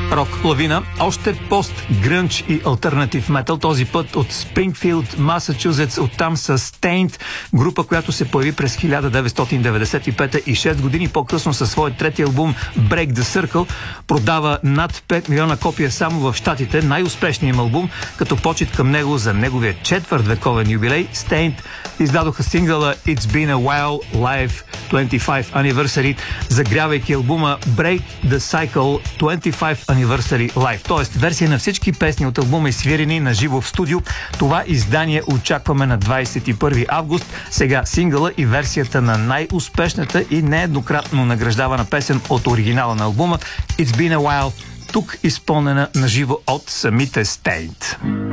рок лавина, още пост-грънч и алтернатив метал, този път от Спрингфилд, Масачузетс, оттам с Stained, група, която се появи през 1995 и 6 години по-късно със своят трети албум Break the Circle продава над 5 милиона копия само в Щатите, най-успешният им албум, като почет към него за неговия четвъртвековен юбилей. Stained издадоха сингъла It's Been a While Live 25 Anniversary, загрявайки албума Break the Cycle 25 Anniversary Live, т.е. версия на всички песни от албума, изсвирени на живо в студио. Това издание очакваме на 21 август. Сега сингъла и версията на най-успешната и нееднократно награждавана песен от оригинала на албума It's Been a While, тук изпълнена на живо от самите Stained.